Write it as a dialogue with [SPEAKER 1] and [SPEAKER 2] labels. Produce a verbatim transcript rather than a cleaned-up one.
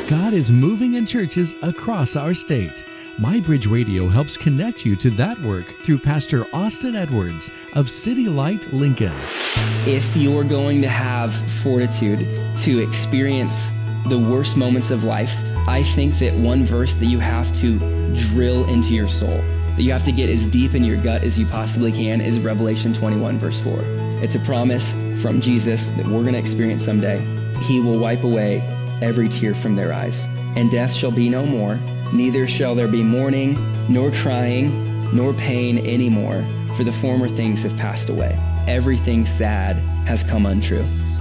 [SPEAKER 1] God is moving in churches across our state. MyBridge Radio helps connect you to that work through Pastor Austin Edwards of City Light, Lincoln.
[SPEAKER 2] If you're going to have fortitude to experience the worst moments of life, I think that one verse that you have to drill into your soul, that you have to get as deep in your gut as you possibly can, is Revelation twenty-one, verse four. It's a promise from Jesus that we're going to experience someday. He will wipe away every tear from their eyes, and death shall be no more. Neither shall there be mourning, nor crying, nor pain anymore, for the former things have passed away. Everything sad has come untrue.